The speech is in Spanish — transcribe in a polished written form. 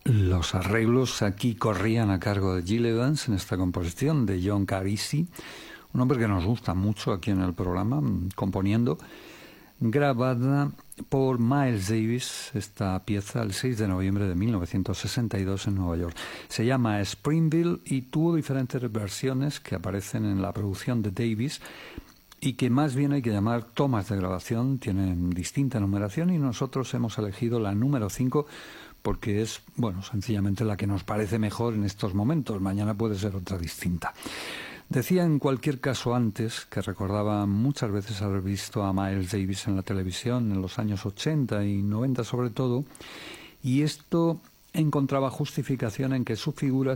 Los arreglos aquí corrían a cargo de Gil Evans en esta composición de John Carisi, un hombre que nos gusta mucho aquí en el programa, componiendo, grabada por Miles Davis, esta pieza el 6 de noviembre de 1962 en Nueva York. Se llama Springville y tuvo diferentes versiones que aparecen en la producción de Davis y que más bien hay que llamar tomas de grabación, tienen distinta numeración y nosotros hemos elegido la número 5 porque es, bueno, sencillamente la que nos parece mejor en estos momentos. Mañana puede ser otra distinta. Decía en cualquier caso antes que recordaba muchas veces haber visto a Miles Davis en la televisión en los años 80 y 90 sobre todo, y esto encontraba justificación en que su figura